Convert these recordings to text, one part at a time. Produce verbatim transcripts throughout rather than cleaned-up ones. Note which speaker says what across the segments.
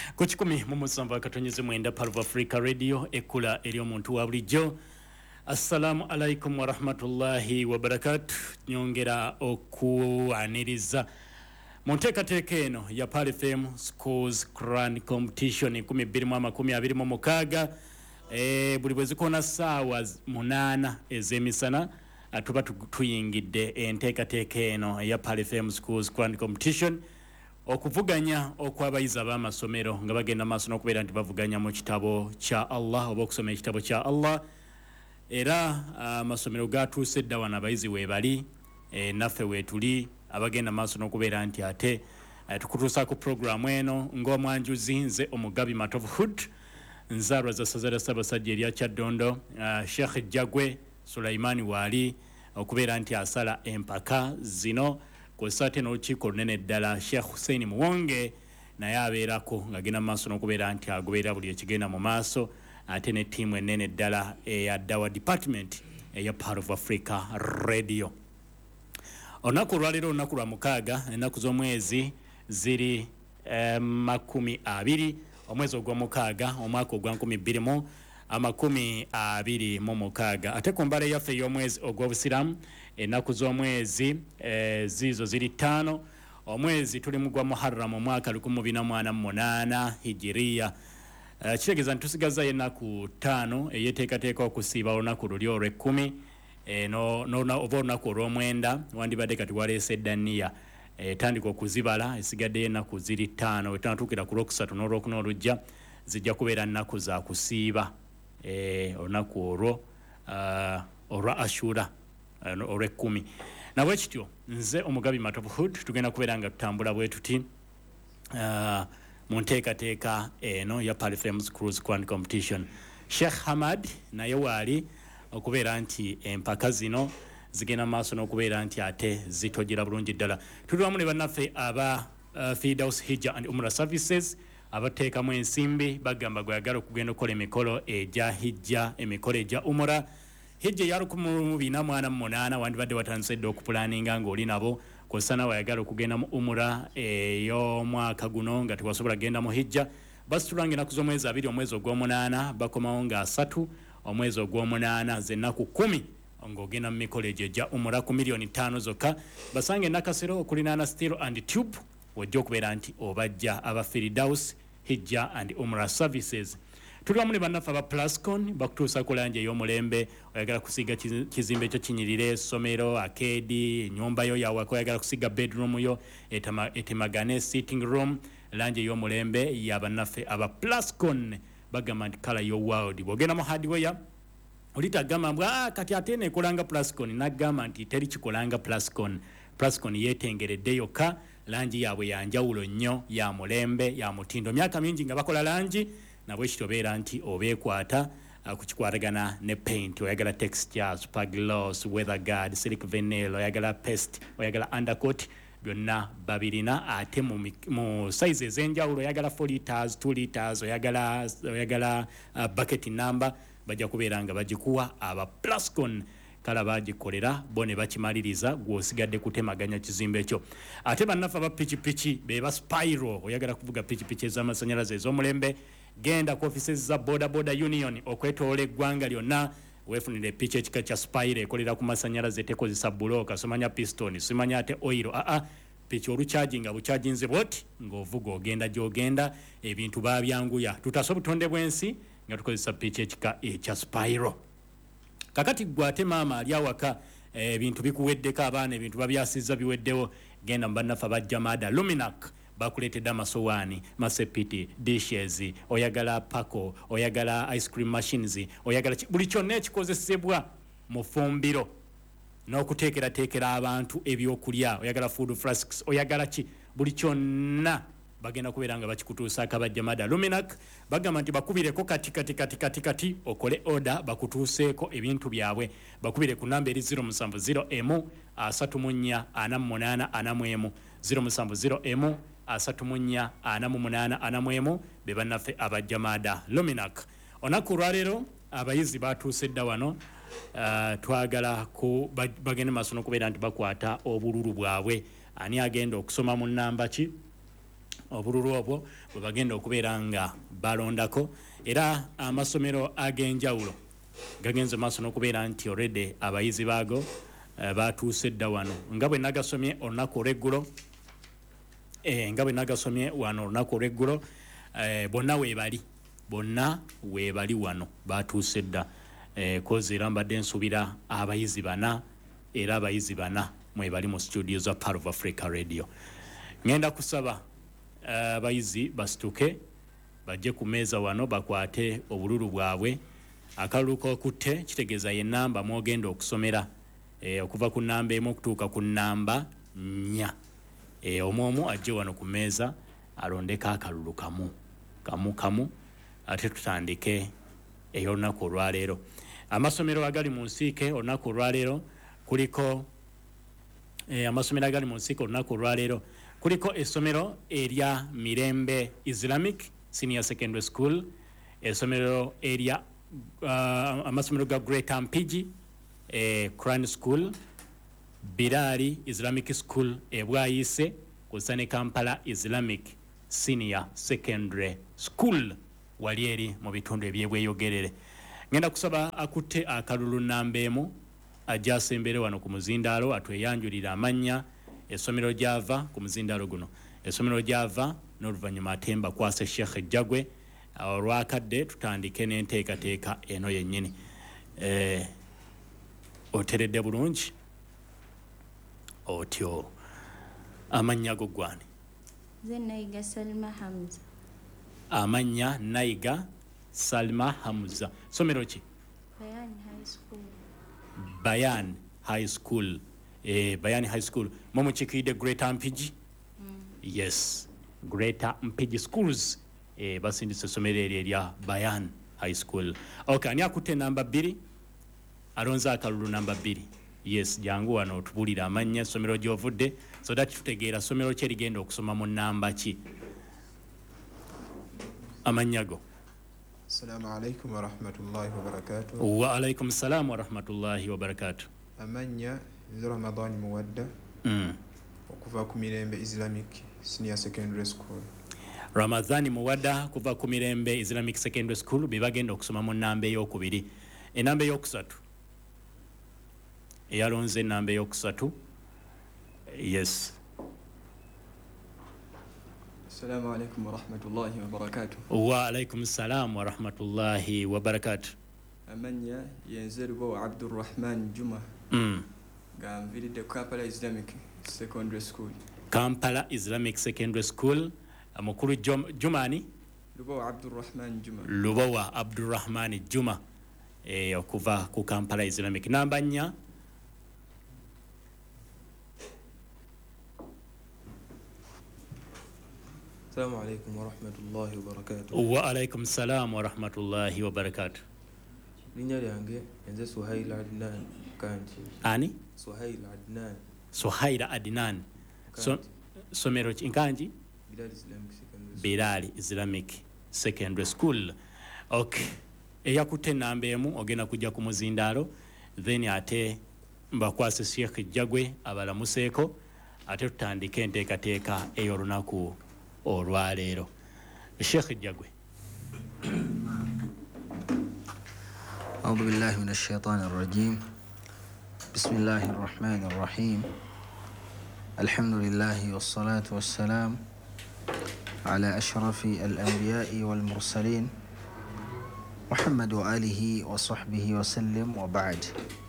Speaker 1: Kuchikumi mumusamba katonyeze mwenda Parva Africa Radio ekula eri omuntu wa bulijjo. Assalamu alaikum wa rahmatullahi wa barakatuh. Nyongera okuaniriza Monteekateeka eno ya Pal F M Schools Grand Competition kumi bbiri mu amakumi abiri mu mukaaga eh buli bwe zikona saawa munana ez'emisana tuba tuyingidde enteekateeka eno ya Pal F M Schools Grand Competition okuvuganya okwabayiza abamasomero nga bagenda maaso n'okubeera nti bavuganya mu kitabo kya Allah oba okusoma ekitabo kya Allah era amasomero gatuuse dda wana abayizi weebali e, naffe weetuli abagenda maaso n'okubeera nti ate tukutuusa ku programu eno ng'omwanjuzi nze omugabi Matovu Hood nzaalwa za ssaza lya Ssaabasajja erya Kyaddondo uh, Sheikh Jagwe Sulaimani waali okubeera nti asala empaka zino kwesate n'olukiiko lunene ddala Sheikh Hussein Muwonge naye abeerako ng'agenda mu maaso n'okubeera nti agoberera buli ekigenda mu maaso ate ne ttiimu ennene ddala eya Dawa Department eya Part of Africa Radio. Olunaku olwaleero olunaku lwa mukaaga ennaku z'omwezi ziri eh, makumi abiri omwezi ogw'omukaaga omwaka ogwa nkumi bbiri mu amakumi abiri mu mukaaga ate ku mbala yaffe ey'omwezi ogw'obusiramu ennaku z'omwezi eh, ziizo ziri ttaano omwezi tuli mu gwa Muharram mu mwaka lukumi bbiri mu ana mu munaana hijiriya. Uh, kitegeeza ntusigaza ennaku ttaano eyeteekateeka okusiiba olunaku luli olw'ekkumi e, no, no, no, oba olunaku olw'omwenda wandibadde kati waleese daniya e, tandika okuzibala esigaddeyo ennaku ziri ttaano wetanatuukira ku lwokusatu n'olwokuna olujja zijja kubeera nnaku za kusiiba e, olunaku olwo uh, olwa Ashura uh, olw'ekkumi. Nabwe kityo nze omugabi Matovu Hood tugenda kubeera nga tutambula bwe tuti uh, munteekateeka eno ya Pal F M Schools Grand Competition. Sheikh Hamad naye waali okubeera nti empaka zino zigenda maaso n'okubeera nti ate zitogira bulungi ddala. Tuli wamu ne bannaffe aba uh, Firdaus Hijja and Umrah Services abateekamu ensimbi bagamba gweyagala okugenda okukola emikolo egya hijja emikolo egya umura hijja ya lukumi bbiri mu ana mu munaana wandibadde watandise dda okupulaninga ng'oli nabo kosana wayagala okugenda mu umura ey'omwaka guno nga tewasobola genda mu hijja basitulanga ennaku z'omwezi abiri omwezi ogw'omunaana bakomawo nga asatu omwezi ogw'omunaana z'ennaku kumi ng'ogenda mu mikolo egyo egya umura ku miliyoni ttaano zokka basanga ennakasero okulinaana steel and tube wajja okubeera nti obajja aba Firdaus Hijja and Umrah Services. Tuli wamu ne bannaffe aba Plascon bakutuusa ku langi ey'omulembe oyagala kusiga kizimbe ekyo kinyirire essomero akeedi ennyumba yo yawaka oyagala kusiga bedroom yo etema, etemagane sitting room langi ey'omulembe ya bannaffe aba Plascon bagamba nti kala yo world bw'ogenda mu hardware olitagamba mbw ah, kati ate neekolanga Plascon naggamba nti teri kikolanga Plascon. Plascon yeetengeredde yokka langi yaabwe yanjawulo nnyo ya mulembe ya mutindo myaka mingi nga bakola langi nabwe kitobeera nti obeekwata uh, kukikwatagana ne paint oyagala texture supergloss weather guard silk vinyl oyagala paste oyagala undercoat byonna babirina ate mu, mu size ez'enjawulo oyagala four liters two liters oyagala oyagala uh, bucket number bajja kubeera nga bagikuwa aba Plascon kala bagikolera bo ne bakimaliriza gw'osigadde kutemaganya kizimbe ekyo. Ate bannaffe aba pikipiki be ba Spiro oyagala kuvuga pikipiki ez'amasannyalaze ez'omulembe genda ku offices za Boda Boda Union okwetoola eggwanga lyonna weefunire piki ekika kya Spiro ekolera ku masannyalaze tekozesa bulooka somanya piston simanya ate oil aa piki olucharginga bucharginze bwoti ng'ovuga ogenda gy'ogenda ebintu baabyanguya tutasa obutonde bw'ensi nga tukozesa piki ekika ekya Spiro. Kakati gwate maama ali awaka ebintu e, bikuweddeko abaana ebintu babyasizza biweddewo genda mu bannaffe abajjamaada Luminac bakuleetedde amasowaani masepiti dishes oyagala pako oyagala ice cream machines oyagala buli kyonna ekikozesebwa mu fumbiro n'okuteekerateekera abantu ebyokulya oyagala food flasks oyagala ki buli kyonna bagenda kubeera nga bakikutuusa akabajjamaada Luminac bagamba nti bakubireko kati kati kati kati kati okole order bakutuuseeko ebintu byabwe bakubire ku namba eri zero seven zero emu asatu mu nnya ana mu munaana ana mu emu zero seven zero emu asatu mu nnya ana mu munaana ana mu emu be bannaffe abajjamaada Luminac. Onaku olwaleero abayizi batuuse dda wano uh, twagala ku bagende maaso n'okubeera nti bakwata obululu bwabwe ani agenda okusoma mu nnamba ki obululu obwo bwe bagenda okubeera nga balondako era amasomero ag'enjawulo gagenze maaso n'okubeera nti already abayizi baago uh, batuuse dda wano nga bwe nagasomye olunaku olw'eggulo eh, nga bwe nagasomye wano olunaku olw'eggulo eh, bonna weebali bonna weebali wano batuuse dda eh, kozi era mbadde nsuubira abayizi bana era abayizi bana mwebali mu studio za Part of Africa Radio. Ngenda kusaba abayizi uh, basituke bajje ku meeza wano bakwate obululu bwabwe akalulu kokutte kitegeeza ye namba mwogenda okusomera e, okuva ku namba emu okutuuka ku namba nnya e, omwomu ajje wano ku meeza alondeko akalulu kamu kamu kamu ate tutandike ey'olunaku olwaleero. Amasomero agali mu nsiike olunaku olwaleero kuliko e, amasomero agali mu nsiike olunaku olwaleero kuliko essomero erya Mirembe Islamic Senior Secondary School, essomero erya uh, amasomero ga Greater Mpigi eh, Crown School, Birari Islamic School ebwayise kusane Kampala Islamic Senior Secondary School wali eri mu bitundu ebyebweyogerere. Ngenda kusaba akutte akalulu nambemu ajasembere wano ku muzindaalo atweyanjulira amanya essomero gyava ku muzindaalo guno. Essomero gyava n'oluvannyuma atemba kwase Sheikh Jagwe olwakadde tutandike n'enteekateeka eno yennyini. Eh, oteredde bulungi otyo amanya go gwani?
Speaker 2: Ze Naiga Salma Hamza.
Speaker 1: Amanya Naiga Salma Hamza. Somero ki?
Speaker 2: Bayan High School.
Speaker 1: Bayan High School. Eh, Bayan High School. Momo chikide Greater Mpigi? Mm. Yes. Greater Mpigi Schools. Eh, basindise somero erya Bayan High School. Okay, ani akutte namba bbiri? Alonza akalulu namba bbiri. Yes, jangu wano tubulira amanya somero gyovudde so that tutegeera somero kye ligenda okusoma mu namba ki. Amanyago.
Speaker 3: Assalamu alaikum wa rahmatullahi wa barakatuh.
Speaker 1: Wa alaikum salam wa rahmatullahi wa barakatuh.
Speaker 3: Amanya Ramadan Muwadda.
Speaker 1: Mm.
Speaker 3: Okuva ku Mirembe Islamic Senior Secondary School.
Speaker 1: Ramadhani Muwadda kuva ku Mirembe Islamic Secondary School bibagenda okusoma mu namba ey'okubiri. Enamba ey'okusatu. Eyalonze enamba ey'okusatu. Yes.
Speaker 4: Assalamu alaikum wa rahmatullahi wa barakatuh.
Speaker 1: Wa alaikum salam wa rahmatullahi wa barakatuh.
Speaker 4: Amanya yenzerubo Abdurrahman Juma.
Speaker 1: Mm.
Speaker 4: Gamvilide Kampala Islamic Secondary School.
Speaker 1: Kampala Islamic Secondary School. Amukuru Jumani?
Speaker 4: Lubo Abdurrahman Juma.
Speaker 1: Lubowa Abdurrahman Juma. E, okuva ku Kampala Islamic. Namba nnya?
Speaker 5: Assalamu alaikum wa rahmatullahi wa barakatuh.
Speaker 1: Wa alaikum salam wa rahmatullahi wa barakatuh.
Speaker 5: Linnya lyange nze Suhail Adnan Kanti.
Speaker 1: Ani?
Speaker 5: Suhail Adnan.
Speaker 1: Suhail Adnan. So, somero Nkanji?
Speaker 5: Bilal Islamic Secondary School.
Speaker 1: Bilal Islamic Secondary School. Okay. Eyakutte namba emu ogenda kujja ku muzindaalo then ate mbakwase Sheikh Jagwe abalamuseeko ate tutandike enteekateeka ey'olunaku olwaleero. Sheikh Jagwe.
Speaker 6: أعوذ بالله من الشيطان الرجيم بسم الله الرحمن الرحيم الحمد لله والصلاة والسلام على أشرف الأنبياء والمرسلين محمد وآله وصحبه وسلم وبعد.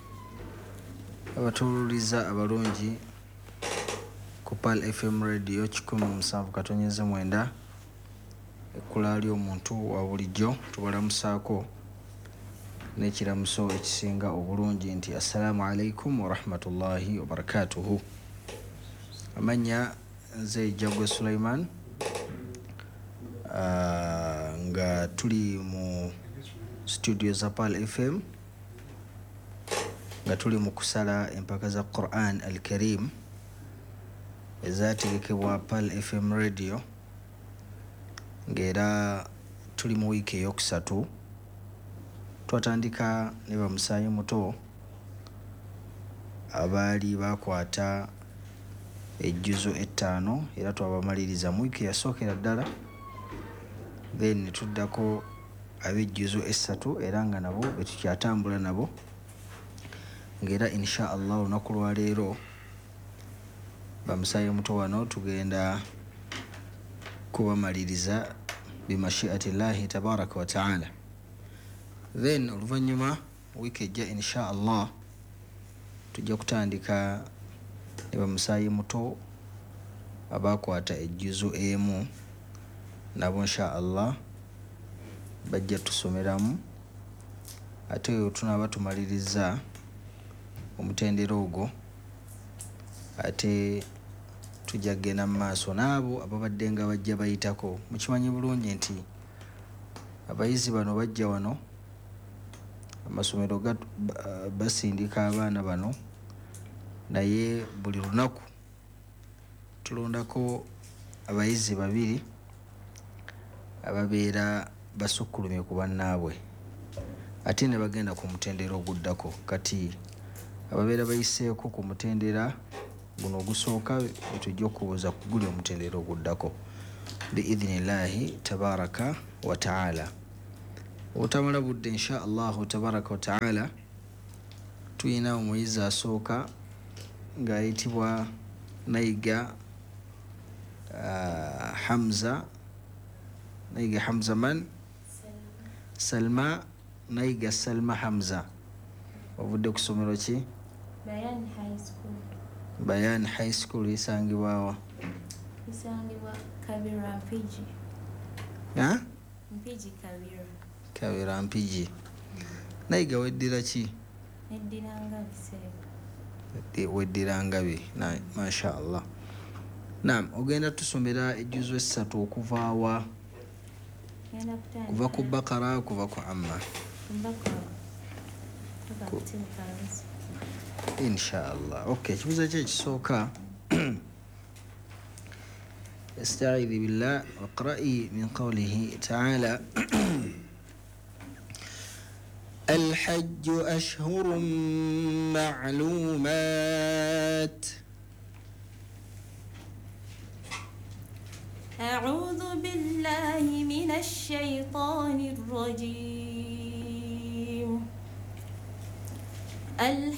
Speaker 6: Abatuliriza abalungi ku Pal F M Radio kikumi mu musanvu katonyeze mwenda ekkula ly'omuntu wa bulijjo tubalamusaako n'ekiramuso ekisinga obulungi nti assalamu alaikum wa rahmatullahi wa barakatuhu. Amanya nze Jagwe Sulaiman uh, nga tuli mu studio za Pal F M nga tuli mu kusala empaka za Quran al-Karim ezategekebwa Pal F M Radio ng'era tuli mu wiiki eyokusatu. Twatandika ne bamusaayi muto abaali bakwata ejjuzo ettaano era twabamaliriza mu wiiki yasookera ddala, then ne tuddako ab'ejjuzo essatu era nga nabo betukyatambula nabo, ng'era insha allah olunaku lwaleero bamusaayi muto wano tugenda kubamaliriza bimashiati llahi tabaraka wa taala. Then oluvannyuma wiiki ejja insha allah tujja kutandika ne bamusaayi muto abakwata ejjuzo emu, nabo insha allah bajja tusomeramu, ate oyo tunaaba tumaliriza omutendera ogwo, ate tujja kgenda mu maaso n'abo ababadde nga bajja bayitako. Mukimanyi bulungi nti abayizi bano bajja wano, amasomero basindika abaana bano, naye buli lunaku tulondako abayizi babiri ababeera basukkulumye ku bannaabwe, ate ne bagenda ku mutendera oguddako. Kati ababeera bayiseeko ku mutendera guno ogusooka betujja okubuuza ku guli omutendera oguddako biidhinillahi tabaraka wa taala. Obutamala budde insha allahu tabaraka wa taala tuyina omuyizi asooka ng'ayitibwa Nayiga uh, Hamza Nayiga Hamza man Salma Nayiga Salma Hamza, ovudde ku ssomero ki?
Speaker 2: Bayan High School.
Speaker 6: Bayan High School isangibwawa?
Speaker 2: Isangibwa Kabira Mpigi.
Speaker 6: Ha?
Speaker 2: Mpigi Kabira.
Speaker 6: Kabira Mpigi. Nayiga weddira ki?
Speaker 2: Neddira Ngabi Seeka.
Speaker 6: Weddira Ngabi. Na masha allah. Naam, ogenda tusomera ejjuzo essatu okuva wa?
Speaker 2: Ngenda kutandika.
Speaker 6: Kuva ku Bakara, kuva ku Amma.
Speaker 2: Bakara. Kuva ku Tilkazi.
Speaker 6: insha allah. Okay, ekibuuzo kye ekisooka استعيذ بالله واقرأي من قوله تعالى الحج أشهر معلومات.
Speaker 2: أعوذ بالله من الشيطان الرجيم.